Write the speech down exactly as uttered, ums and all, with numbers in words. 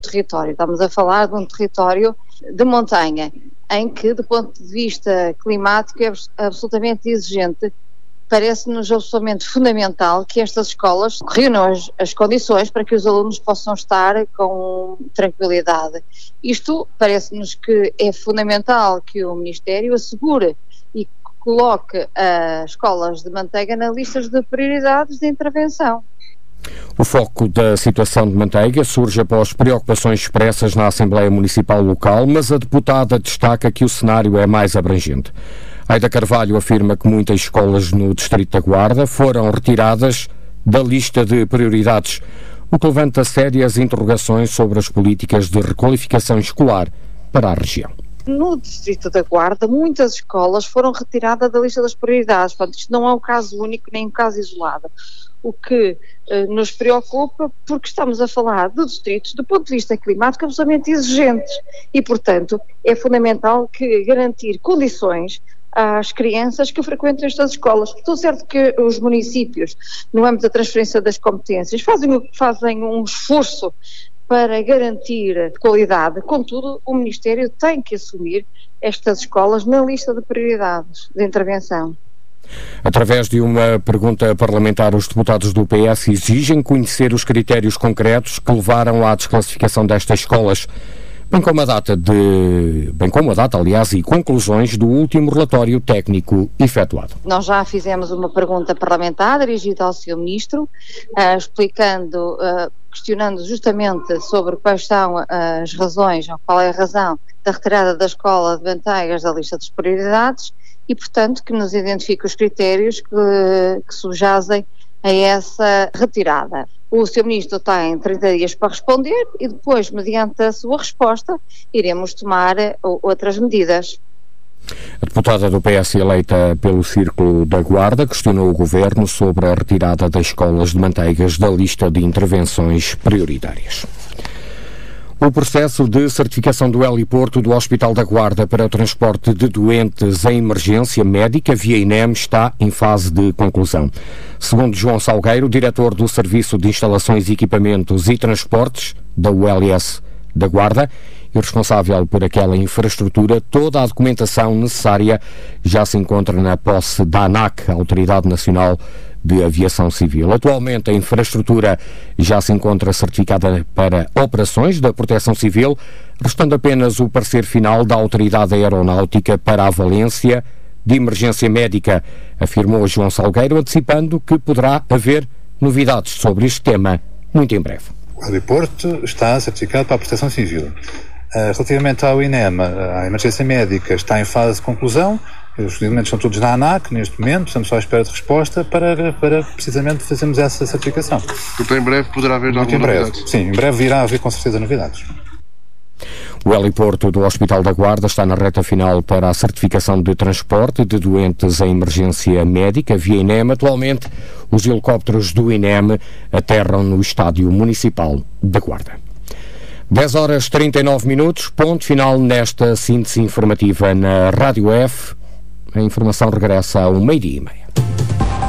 território. Estamos a falar de um território de montanha, em que, do ponto de vista climático, é absolutamente exigente. Parece-nos absolutamente fundamental que estas escolas reúnam as, as condições para que os alunos possam estar com tranquilidade. Isto parece-nos que é fundamental que o Ministério assegure e coloque as escolas de Manteiga na lista de prioridades de intervenção. O foco da situação de Manteiga surge após preocupações expressas na Assembleia Municipal local, mas a deputada destaca que o cenário é mais abrangente. Aida Carvalho afirma que muitas escolas no Distrito da Guarda foram retiradas da lista de prioridades, o que levanta sérias interrogações sobre as políticas de requalificação escolar para a região. No Distrito da Guarda, muitas escolas foram retiradas da lista das prioridades. Portanto, isto não é um caso único nem um caso isolado. O que eh, nos preocupa, porque estamos a falar de distritos, do ponto de vista climático, absolutamente exigentes. E, portanto, é fundamental que garantir condições às crianças que frequentam estas escolas. Estou certo que os municípios, no âmbito da transferência das competências, fazem, fazem um esforço para garantir qualidade. Contudo, o Ministério tem que assumir estas escolas na lista de prioridades de intervenção. Através de uma pergunta parlamentar, os deputados do P S exigem conhecer os critérios concretos que levaram à desclassificação destas escolas, bem como a data de, bem como a data, aliás, e conclusões do último relatório técnico efetuado. Nós já fizemos uma pergunta parlamentar dirigida ao senhor Ministro, uh, explicando, uh, questionando justamente sobre quais são as razões, ou qual é a razão da retirada da escola de Manteigas da lista das prioridades e, portanto, que nos identifique os critérios que, que subjazem a essa retirada. O senhor Ministro tem trinta dias para responder e depois, mediante a sua resposta, iremos tomar outras medidas. A deputada do P S eleita pelo Círculo da Guarda questionou o Governo sobre a retirada das escolas de Manteigas da lista de intervenções prioritárias. O processo de certificação do heliporto do Hospital da Guarda para o transporte de doentes em emergência médica via INEM está em fase de conclusão. Segundo João Salgueiro, diretor do Serviço de Instalações, Equipamentos e Transportes da U L S da Guarda e responsável por aquela infraestrutura, toda a documentação necessária já se encontra na posse da ANAC, a Autoridade Nacional de Aviação Civil. Atualmente a infraestrutura já se encontra certificada para operações da Proteção Civil, restando apenas o parecer final da Autoridade Aeronáutica para a valência de emergência médica, afirmou João Salgueiro, antecipando que poderá haver novidades sobre este tema muito em breve. O heliporto está certificado para a Proteção Civil. Relativamente ao INEM, a emergência médica está em fase de conclusão. Os documentos são todos na ANAC neste momento, estamos só à espera de resposta para, para precisamente fazermos essa certificação. Então em breve poderá haver Muito alguma em breve. novidade? Sim, em breve virá haver com certeza novidades. O heliporto do Hospital da Guarda está na reta final para a certificação de transporte de doentes em emergência médica via INEM. Atualmente, os helicópteros do INEM aterram no Estádio Municipal da Guarda. dez horas e trinta e nove minutos, ponto final nesta síntese informativa na Rádio F. A informação regressa ao meio-dia e meia.